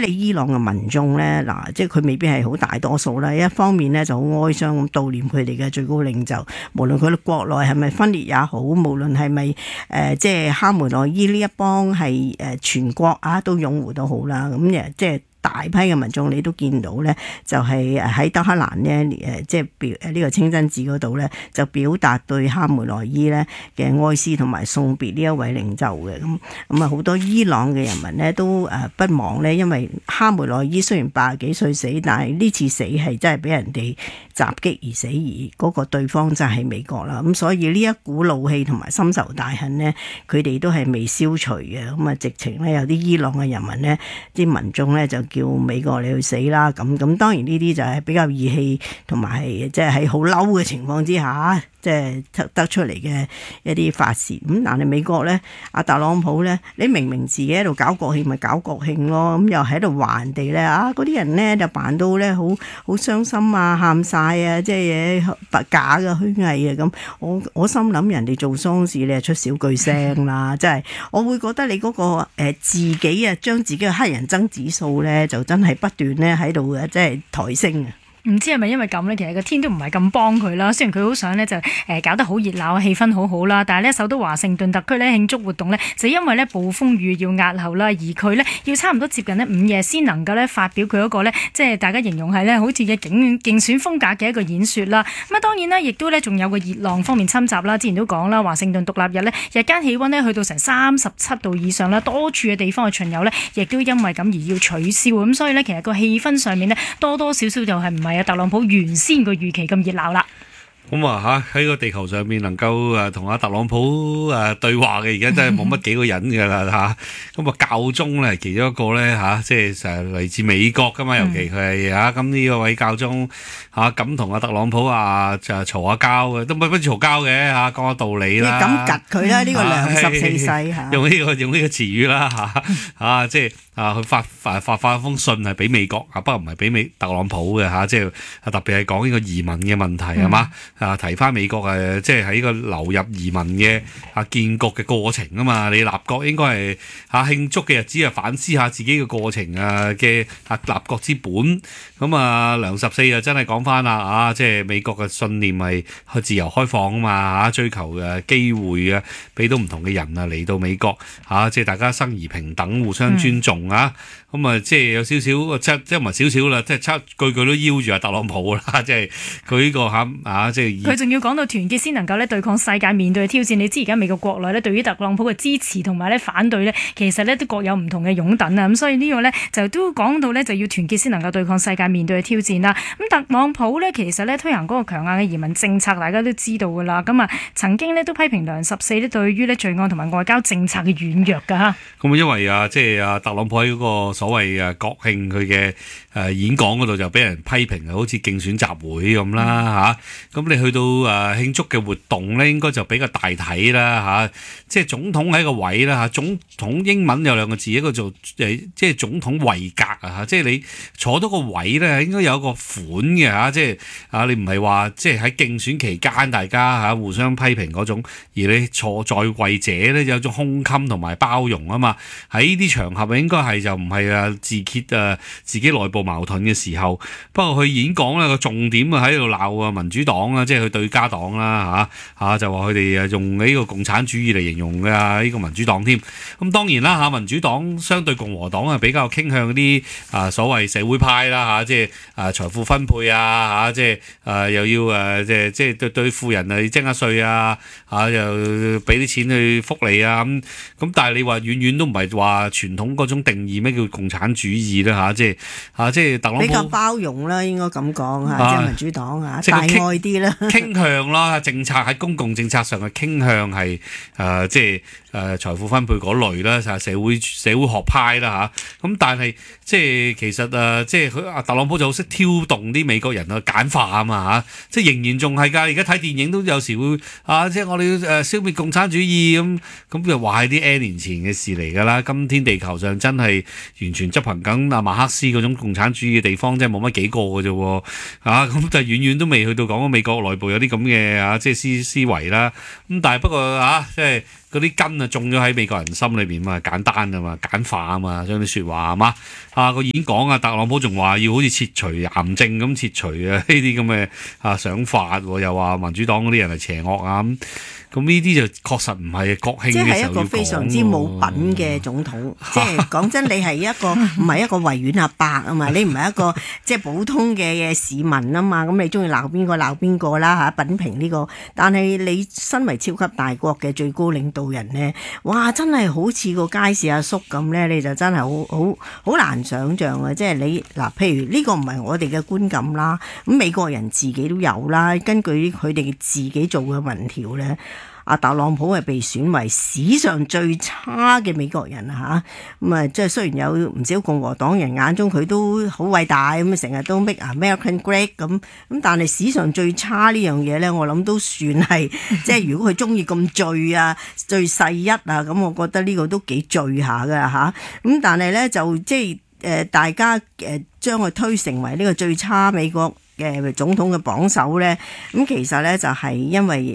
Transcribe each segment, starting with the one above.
你伊朗嘅民眾咧，即係佢未必係好大多數啦。一方面咧就好哀傷咁悼念佢哋嘅最高領袖，無論佢哋國內係咪分裂也好，無論係咪即係哈梅內伊呢一幫係全國都擁護都好啦。咁即係大批嘅民眾你都見到咧，就係喺德黑蘭咧即係呢個清真寺嗰度咧，就表達對哈梅內伊咧嘅哀思同埋送別呢一位領袖嘅。咁好多伊朗嘅人民咧都不忘咧，因為哈梅內伊雖然80幾歲死，但係呢次死係真係俾人哋襲擊而死，而嗰個對方就係美國啦。咁所以呢一股怒氣同埋深仇大恨呢，佢哋都係未消除嘅。咁直情咧有啲伊朗嘅人民呢，啲民眾咧就叫美國你去死啦。咁當然呢啲就係比較義氣同埋即係喺好嬲嘅情況之下，即係得出嚟嘅一啲發泄。咁但係美國咧，阿特朗普咧，你明明自己喺度搞國慶咪搞國慶咯，咁又喺度話人哋咧嗰啲人咧就扮到咧好傷心啊，喊晒啊，即係嘢假嘅虛偽啊咁。我心諗人哋做喪事你係出少句聲啦，即係我會覺得你嗰個自己將自己嘅黑人憎指數咧就真係不斷咧喺度即係抬升啊！ 唔知係咪因為咁呢？其實個天都唔係咁幫佢啦。雖然佢好想呢就搞得好熱鬧，氣氛好好啦，但係呢首都華盛頓特區呢慶祝活動呢，就因為呢暴風雨要押後啦，而佢呢要差唔多接近呢午夜先能夠呢發表佢嗰個呢，即係大家形容係呢好似嘅競選風格嘅一個演說啦。咁當然啦，亦都呢仲有個熱浪方面侵襲啦。之前都講啦，華盛頓獨立日呢日間氣溫呢去到成37度以上啦，多處嘅地方嘅巡遊呢亦都因為咁而要取消。咁所以呢，其實個氣氛上面呢多多少少就係唔係特朗普原先個預期咁熱鬧啦。 咁喺個地球上面能夠同阿特朗普對話嘅，而家真係冇乜幾個人㗎啦嚇。咁教宗咧其中一個咧即係成日嚟自美國㗎嘛，尤其佢係咁呢個位教宗咁同阿特朗普就嘈下交嘅，都唔係不嘈交嘅講下道理啦。 咁趌佢啦，呢個良十四世用呢個詞語啦即係佢發封信係俾美國不過唔係俾特朗普嘅即係特別係講呢個移民嘅問題係嘛。提翻美國即係喺個流入移民嘅建國嘅過程啊嘛，你立國應該係慶祝嘅日子反思下自己嘅過程嘅立國之本。咁梁十四真係講翻啦即係美國嘅信念係去自由開放啊嘛追求嘅機會俾到唔同嘅人嚟到美國即係大家生而平等，互相尊重咁即係有少少即係唔係少少啦，即係句句都邀住特朗普啦，即係佢呢個即係佢仲要講到團結先能夠咧對抗世界面對嘅挑戰。你知而家美國國內咧對於特朗普嘅支持同埋咧反對咧，其實咧都各有唔同嘅擁躉啊。咁所以呢個咧就都講到咧就要團結先能夠對抗世界面對嘅挑戰啦。咁特朗普咧其實咧推行嗰個強硬嘅移民政策，大家都知道噶啦。咁曾經咧都批評梁十四咧對於咧罪案同埋外交政策嘅軟弱噶嚇。 咁因為即係特朗普喺嗰個所謂國慶佢嘅演講嗰度就俾人批評好似競選集會咁啦咁你去到慶祝嘅活動咧，應該就比較大體啦即係總統喺個位啦總統英文有兩個字，一個做即係總統位格即係你坐到個位咧，應該有一個款嘅即係你唔係話即係喺競選期間大家互相批評嗰種，而你坐在位者咧有種胸襟同埋包容啊嘛。喺呢啲場合應該係就唔係自揭自己內部矛盾嘅時候。不過佢演講咧個重點喺度鬧民主黨即係佢對家黨啦就話佢哋用呢個共產主義嚟形容嘅呢個民主黨添。咁當然啦民主黨相對共和黨係比較傾向啲所謂社會派啦即係財富分配即係又要即係對富人徵下稅又俾啲錢去福利咁。但係你話遠遠都唔係話傳統嗰種定義咩叫共產主義啦即係特朗普比較包容啦，應該咁講即係民主黨大愛啲啦， 傾向啦，政策喺公共政策上嘅傾向係即係財富分配嗰類啦，社會學派啦咁但係即係其實即係佢特朗普就好識挑動啲美國人簡化啊嘛即係仍然仲係㗎。而家睇電影都有時會即係我哋要消滅共產主義咁就話係啲 N 年前嘅事嚟㗎啦。今天地球上真係完全執行緊馬克思嗰種共產主義嘅地方，真係冇乜幾個㗎啫咁就遠遠都未去到講美國內部有啲咁嘅即係思維啦。咁但係不過即係嗰啲根啊種咗喺美國人心裏邊嘛，簡單啊嘛，簡化啊嘛，將啲説話係嘛個演講啊，特朗普仲話要好似切除癌症咁切除呢啲咁嘅想法，又話民主黨嗰啲人係邪惡啊咁呢啲就確實唔係國慶嘅時候要講。 即係一個非常之冇品嘅總統。即係講真，你係一個唔係一個維園阿伯啊嘛，你唔係一個即係普通嘅市民啊嘛，咁你中意鬧邊個啦嚇，品評呢個。但係你身為超級大國嘅最高領導人呢，哇！真係好似個街市阿叔咁呢，你就真係好難想像啊！即係你嗱，譬如呢個唔係我哋嘅觀感啦，咁美國人自己都有啦，根據佢哋自己做嘅民調呢。阿特朗普係被選為史上最差嘅美國人啊嚇，咁啊即係雖然有唔少共和黨人眼中佢都好偉大咁，成日都 make American great 咁，但係史上最差呢樣嘢咧，我諗都算係即係如果佢中意咁最啊最細一啊，咁我覺得呢個都幾最下㗎嚇，咁但係咧就即係大家將佢推成為呢個最差美國嘅總統嘅榜首咧，咁其實咧就係因為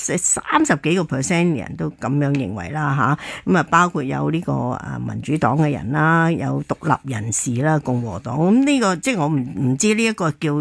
30幾個% 嘅人都咁樣認為啦嚇，咁啊包括有呢個民主黨嘅人啦，有獨立人士啦，共和黨，咁呢個即係我唔知呢一個叫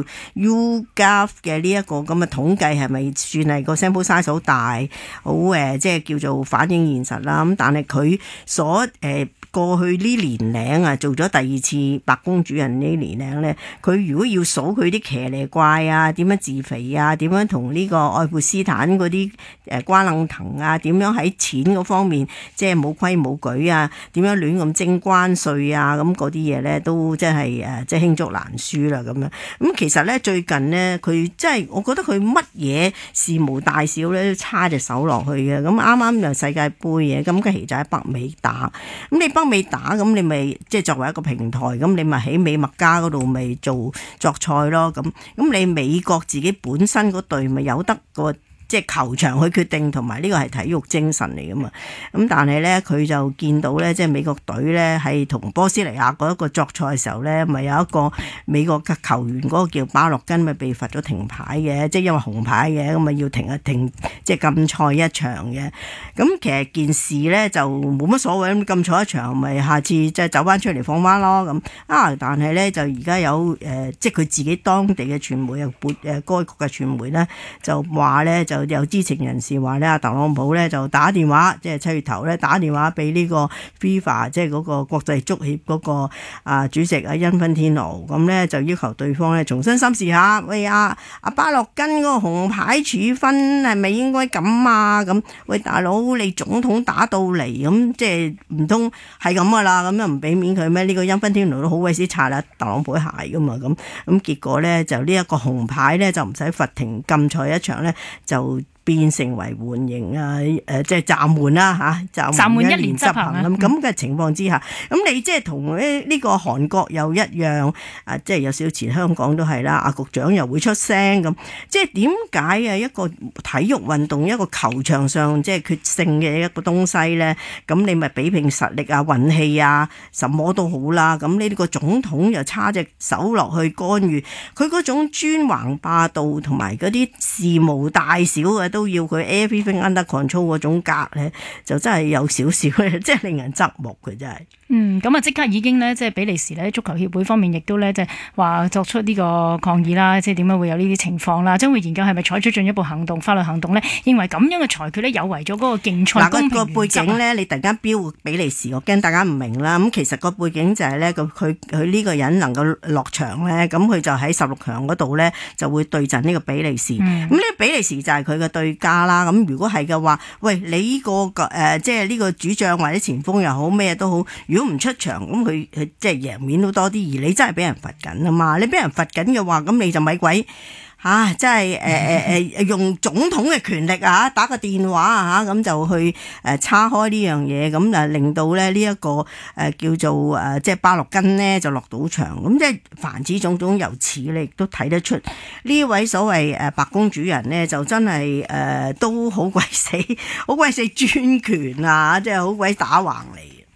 YouGov 嘅呢一個咁嘅統計係咪算係個 sample size 好大，好即係叫做反映現實啦，咁但係佢所過去呢年齡啊，做咗第2次白宮主人呢年齡咧，佢如果要數佢啲騎呢怪啊，點樣自肥啊，點樣同呢個愛潑斯坦嗰啲瓜楞藤啊，點樣喺錢嗰方面即係冇規冇矩啊，點樣亂咁徵關稅啊，咁嗰啲嘢咧都即係即係罄竹難書啦咁樣。咁其實咧最近呢，佢即係我覺得佢乜嘢事無大小咧都叉隻手落去嘅。咁啱啱又世界盃嘅，咁佢其實喺北美打，咁你北美打咁你咪即係作為一個平台，咁你咪喺美墨加嗰度咪作賽咯，咁你美國自己本身嗰隊咪有得個即係球場去決定，同埋呢個係體育精神嚟噶嘛。咁但係咧佢就見到咧，即係美國隊咧係同波斯尼亞嗰一個作賽嘅時候咧，咪有一個美國嘅球員嗰個叫巴洛根咪被罰咗停牌嘅，即係因為紅牌嘅，咁咪要停即係禁賽一場嘅。咁其實件事咧就冇乜所謂，咁禁賽一場咪下次即係走翻出嚟放翻咯咁啊。但係咧就而家有即係佢自己當地嘅傳媒該國嘅傳媒咧就話咧就有知情人士話咧，阿特朗普咧就打電話，即係7月頭咧打電話俾呢個 FIFA， 即係嗰個國際足協嗰個主席阿因芬天奴，咁咧就要求對方咧重新審視下，喂阿巴洛根嗰個紅牌處分係咪應該咁啊？咁喂大佬，你總統打到嚟咁，即係唔通係咁噶啦？咁又唔俾面佢咩？呢個因芬天奴都好鬼死擦啦，特朗普鞋噶嘛，咁結果咧就呢一個紅牌咧就唔使罰停禁賽一場咧就變成為緩刑啊！即係暫緩啦嚇，暫緩1年執行咁嘅情況之下，咁你即係同呢個韓國又一樣即係有少少似香港都係啦。阿局長又會出聲咁，即係點解一個體育運動一個球場上即係決勝嘅一個東西咧？咁你咪比拼實力啊、運氣啊，什麼都好啦。咁呢個總統又叉隻手落去干預，佢嗰種專橫霸道同埋嗰啲事無大小嘅都要佢 everything under control 嗰種格咧，就真係有少少咧，即係令人側目嘅真係。 咁啊即刻已經咧，即係比利時咧足球協會方面亦都咧，即係話作出呢個抗議啦，即係點解會有呢啲情況啦？將會研究係咪採取進一步行動、法律行動咧？認為咁樣嘅裁決咧有違咗嗰個競賽公平原則。嗱，個背景咧，你突然間標比利時，我驚大家唔明啦。咁其實個背景就係咧，佢呢個人能夠落場咧，咁佢就喺16強嗰度咧就會對陣呢個比利時。咁呢個比利時就係佢嘅對家啦。咁如果係嘅話，喂，你呢個即係呢個主將或者前鋒又好咩都好，如果唔出場，咁佢即係贏面都多啲，而你真係俾人罰緊啊嘛！你俾人罰緊嘅話，咁你就咪鬼真係用總統嘅權力啊，打個電話啊咁就去叉開呢樣嘢，咁啊令到咧呢一個叫做即係巴洛根呢就落到場，咁即係凡此種種由此你亦都睇得出呢位所謂白宮主人呢，就真係都好鬼死專權啊，即係好鬼打橫嚟。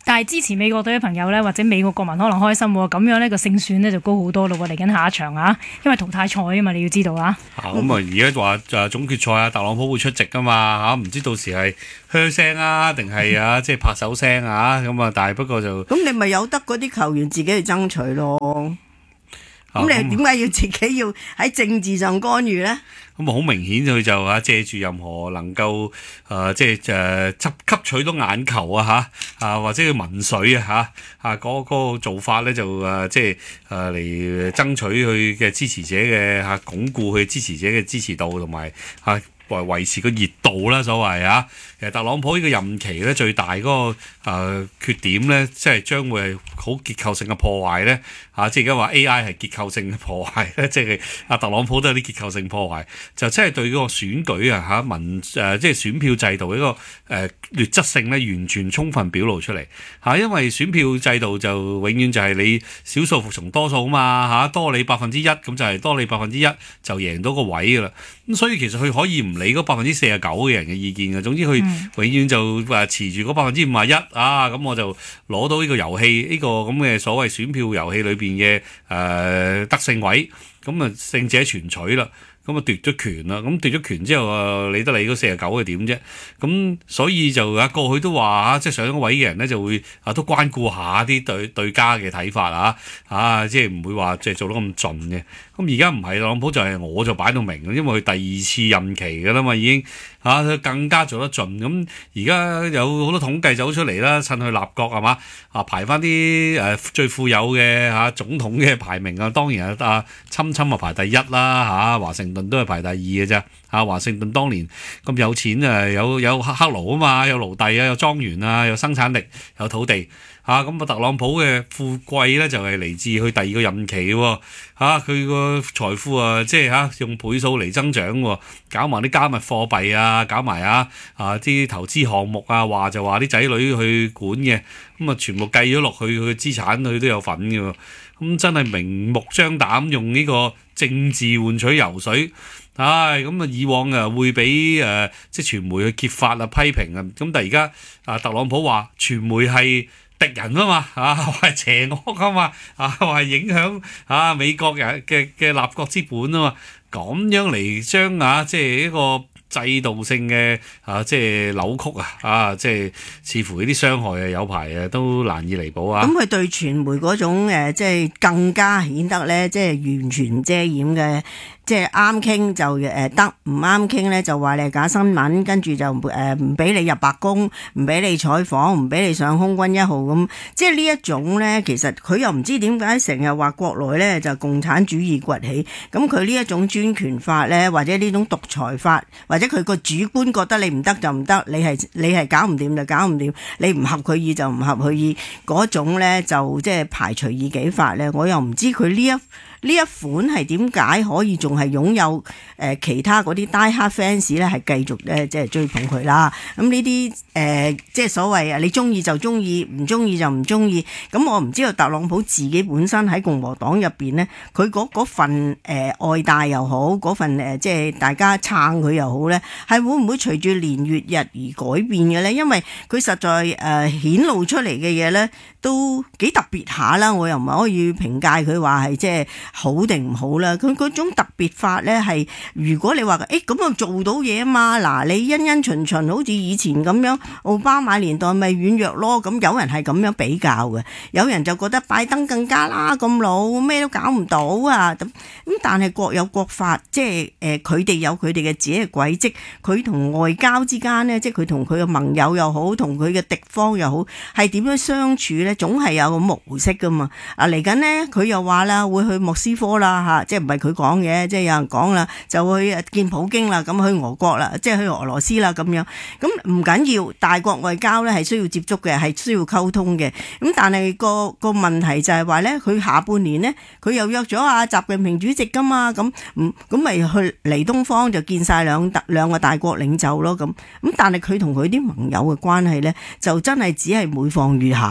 但係支持美國隊嘅朋友咧，或者美國國民可能開心喎，咁樣呢個勝算呢就高好多咯喎，嚟緊下一場啊，因為淘汰賽啊嘛，你要知道啊。 咁而家話總決賽啊，特朗普會出席噶嘛嚇，唔知到時係噓聲啊，定係啊即係拍手聲啊咁啊，但係不過就咁你咪有得嗰啲球員自己去爭取咯。咁你點解要自己要喺政治上干預咧？ 咁好明顯佢就借住任何能夠即係吸取到眼球或者佢民粹嗰個做法咧，就即係嚟爭取佢嘅支持者嘅鞏固佢支持者嘅支持度同埋維持個熱度啦，所謂其實特朗普呢個任期咧最大嗰個缺點咧，即係將會係好結構性嘅破壞咧即係而家話 AI 係結構性嘅破壞咧，即係特朗普都有啲結構性破壞，就真係對嗰個選舉即係選票制度呢個劣質性咧，完全充分表露出嚟因為選票制度就永遠就係你少數服從多數嘛多你1%，咁就係多你1%就贏到個位噶啦。咁所以其實佢可以唔理嗰49%嘅人嘅意見嘅，總之佢永遠就持住嗰51%咁我就攞到呢個遊戲呢個咁嘅所謂選票遊戲裏邊嘅得勝位，咁啊勝者全取啦。咁啊奪咗權啦，咁奪咗權之後理得你嗰49係點啫？咁所以就過去都話即係上咗位嘅人咧就會都關顧下啲對家嘅睇法即係唔會話即係做得咁盡嘅。咁而家唔係，特朗普就係我就擺到明，因為佢第2次任期㗎啦嘛，已經佢更加做得盡。咁而家有好多統計走出嚟啦，趁佢立國係嘛排翻啲最富有嘅總統嘅排名當然侵排第1啦華盛頓都係排第2嘅啫。華盛頓當年咁有錢有黑奴啊嘛，有奴隸有莊園有生產力，有土地咁特朗普嘅富貴咧就係嚟自佢第2個任期喎佢個財富即係用倍數嚟增長喎，搞埋啲加密貨幣搞埋啲投資項目話就話啲仔女去管嘅，咁全部計咗落去佢嘅資產佢都有份嘅喎，咁真係明目張膽用呢個政治換取油水。咁以往會俾即係傳媒去揭發批評咁但係而家特朗普話傳媒係敵人啊嘛話係邪惡啊嘛話係影響美國人嘅立國之本啊嘛，咁樣嚟將即係一個制度性嘅即係扭曲即係似乎呢啲傷害有排都難以彌補咁佢對傳媒嗰種即係更加顯得咧，即係完全遮掩嘅。即係啱傾就得，唔啱傾咧就話你係假新聞，跟住就唔俾你入白宮，唔俾你採訪，唔俾你上空軍1號咁。即係呢一種咧，其實佢又唔知點解成日話國內咧就共產主義崛起。咁佢呢一種專權法咧，或者呢種獨裁法，或者佢個主觀覺得你唔得就唔得，你係搞唔掂就搞唔掂，你唔合佢意就唔合佢意嗰種咧，就即係排除異己法咧。我又唔知佢呢一款係點解可以仲係擁有其他嗰啲 die hard fans 咧，係繼續咧即係追捧佢啦。咁呢啲即係所謂你中意就中意，唔中意就唔中意。咁我唔知道特朗普自己本身喺共和黨入邊呢，佢嗰份愛戴又好，嗰份即係大家撐佢又好咧，係會唔會隨住年月日而改變嘅咧？因為佢實在顯露出嚟嘅嘢咧，都幾特別下啦。我又唔係可以評價佢話係即係好定唔好啦，佢嗰種特別法咧係，如果你話咁啊做到嘢啊嘛，嗱你因循循好似以前咁樣，奧巴馬年代咪軟弱咯，咁有人係咁樣比較嘅，有人就覺得拜登更加啦，咁老咩都搞唔到啊，咁但係各有各法，即係佢哋有佢哋嘅自己嘅軌跡，佢同外交之間呢，即係佢同佢嘅盟友又好，同佢嘅敵方又好，係點樣相處咧？總係有個模式噶嘛。嚟緊呢，佢又話啦，會去莫斯科啦即係唔係佢講嘅，即係有人講啦，就去見普京啦，咁去俄國啦，即係去俄羅斯啦咁樣。咁唔緊要，大國外交咧係需要接觸嘅，係需要溝通嘅。咁但係個問題就係話咧，佢下半年呢，佢又約咗習近平主席噶嘛，咁咪去嚟東方就見晒兩個大國領袖咯咁。但係佢同佢啲盟友嘅關係咧，就真係只係每況愈下㗎喎。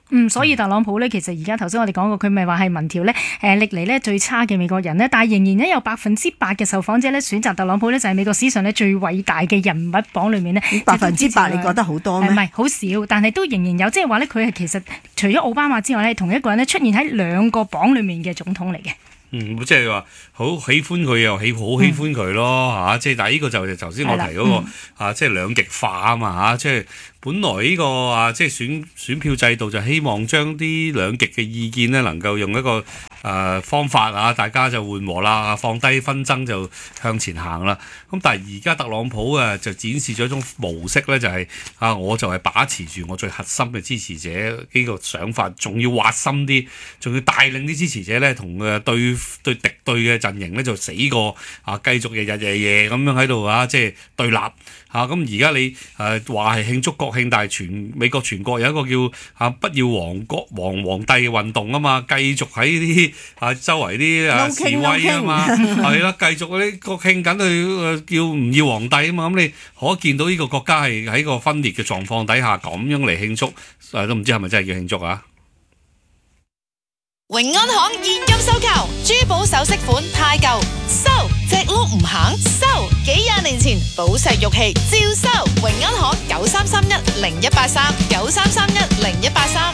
所以特朗普呢，其實而家頭先我哋講過，佢咪話係民調呢歷嚟呢最差嘅美國人呢，但係仍然呢有8%嘅受訪者呢選擇特朗普呢，就係美國史上呢最偉大嘅人物榜裏面呢 8%，你覺得好多咩？ 唔係好少，但係都仍然有，即係話呢，佢係其實除咗奧巴馬之外呢，同一個人呢出現喺2個榜裏面嘅總統嚟嘅。 即係話好喜歡佢又好喜歡佢咯嚇，即係但係呢個就頭先我提嗰個即係兩極化啊嘛嚇，即係本來呢個即係選票制度就希望將啲兩極嘅意見呢能夠用一個方法啊，大家就緩和啦，放低紛爭就向前行啦。咁但係而家特朗普就展示咗一種模式呢，就係我就係把持住我最核心嘅支持者呢個想法，仲要挖深啲，仲要帶領啲支持者呢同對敵對嘅陣營呢就死過繼續日日夜夜咁樣喺度即係對立咁而家你話係慶祝國慶，但係美國全國有一個叫不要皇帝嘅運動啊嘛，繼續喺啲周圍啲示威啊嘛，係啦，繼續嗰啲國慶緊去叫唔要皇帝啊嘛，咁你可見到呢個國家係喺個分裂嘅狀況底下咁樣嚟慶祝，都唔知係咪真係叫慶祝啊？ 永安行現金收購，珠寶首飾款太舊收，隻碌唔行收，幾廿年前寶石玉器照收。永安行93310183 93310183。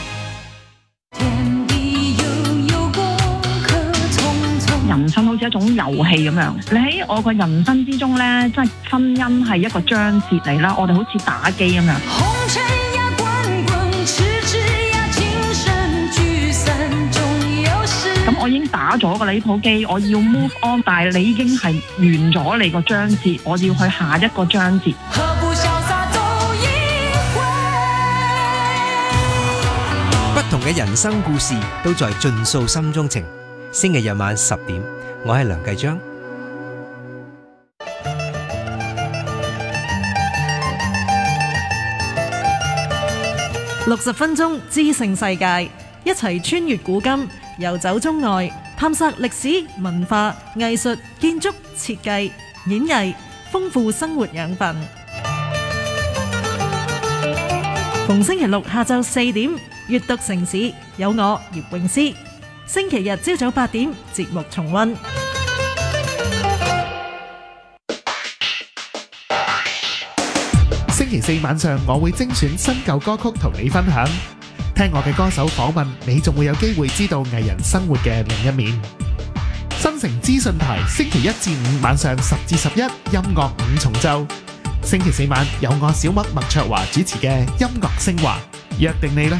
人生好似一種遊戲咁樣，你喺我個人生之中呢，即係婚姻係一個章節嚟啦，我哋好似打機咁樣。咁我已經打咗個呢鋪機，我要 move on， 但係你已經係完咗你個章節，我要去下一個章節。 不同嘅人生故事都在盡訴心中情。星期日晚10點，我係梁繼章。 60分鐘知性世界，一齊穿越古今，遊走中外，探索歷史、文化、藝術、建築、設計、演藝，豐富生活養分。逢星期六下晝4點，閱讀城市，有我葉詠詩。星期日朝早8點，節目重溫。 星期四晚上，我會精選新舊歌曲同你分享。聽我嘅歌手訪問，你仲會有機會知道藝人生活嘅另一面。新城資訊台，星期一至五晚上10至11，音樂五重奏。星期四晚有我小麥麥卓華主持嘅音樂昇華，約定你啦！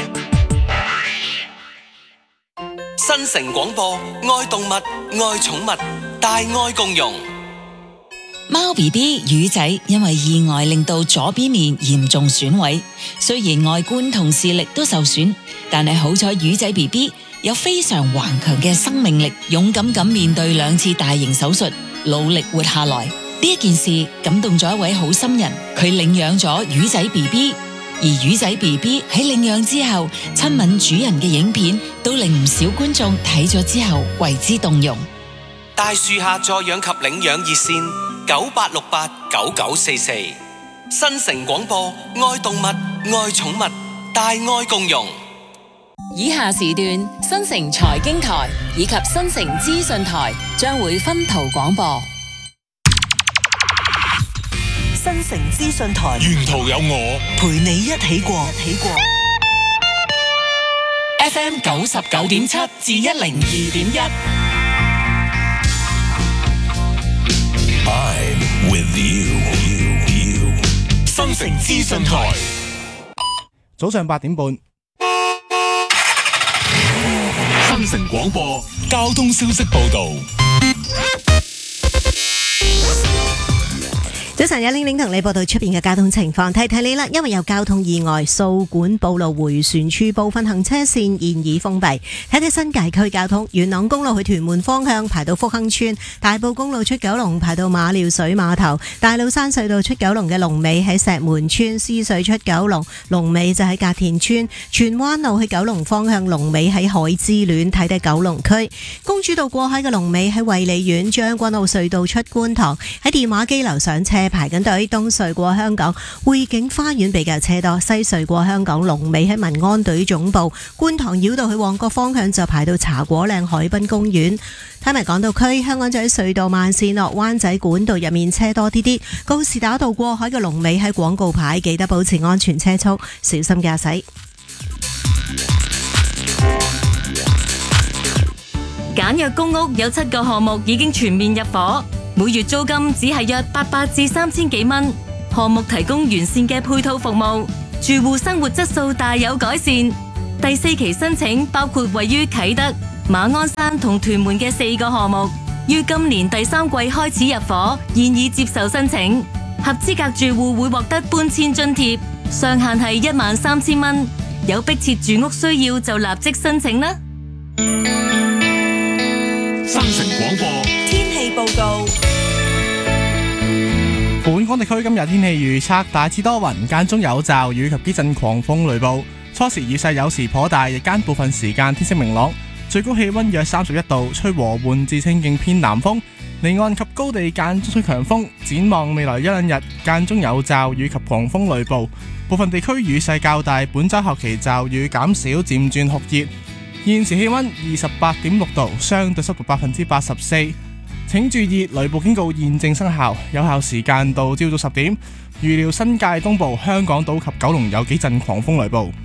新城廣播，愛動物，愛寵物，大愛共融。 貓 BB 魚仔因為意外令到左邊面嚴重損毀，雖然外觀同視力都受損，但係好彩魚仔 BB 有非常頑強嘅生命力，勇敢咁面對2次大型手術，努力活下來。呢一件事感動咗一位好心人，佢領養咗魚仔 BB， 而魚仔 BB 喺領養之後親吻主人嘅影片，都令唔少觀眾睇咗之後為之動容。 大樹下助養及領養熱線98689944，新城廣播，愛動物，愛寵物，大愛共融。 以下時段新城財經台以及新城資訊台將會分途廣播。 新城資訊台， 沿途有我陪你一起過。 FM 99.7至102.1。I'm with you。新城資訊台， 早上8點半， 新城廣播交通消息報道。 早晨，有玲玲同你報道出邊嘅交通情況，提提你啦。因為有交通意外，掃管埔路迴旋處部分行車線現已封閉。睇睇新界區交通，元朗公路去屯門方向排到福亨村，大埔公路出九龍排到馬料水碼頭，大老山隧道出九龍嘅龍尾喺石門村，獅隧出九龍龍尾就喺隔田村，荃灣路去九龍方向龍尾喺海之戀，睇睇九龍區公主道過海嘅龍尾喺衛理苑，將軍澳隧道出觀塘喺電話機樓上車排緊隊，東隧過香港匯景花園比較車多，西隧過香港龍尾喺民安隊總部，觀塘繞道去旺角方向就排到茶果嶺海濱公園。睇埋港島區，香港仔隧道慢線落灣仔管道入面車多啲，告士打道過海嘅龍尾喺廣告牌，記得保持安全車速，小心駕駛。 簡約公屋有7個項目已經全面入伙，每月租金只係約800至3000幾蚊。項目提供完善嘅配套服務，住戶生活質素大有改善。第4期申請包括位於啟德、馬鞍山同屯門嘅4個項目，於今年第3季開始入伙，現已接受申請。合資格住戶會獲得搬遷津貼，上限係13000蚊。有迫切住屋需要就立即申請啦。 新城廣播天氣報告。 本港地區今日天氣預測大致多雲，間中有驟雨及幾陣狂風雷暴，初時雨勢有時頗大，日間部分時間天色明朗，最高氣溫約31度，吹和緩至清勁偏南風，離岸及高地間中吹強風。展望未來一兩日，間中有驟雨及狂風雷暴，部分地區雨勢較大，本週後期驟雨減少，漸轉酷熱。現時氣溫28.6度，相對濕度84%。請注意雷暴警告現正生效，有效時間到朝早10點。預料新界東部、香港島及九龍有幾陣狂風雷暴。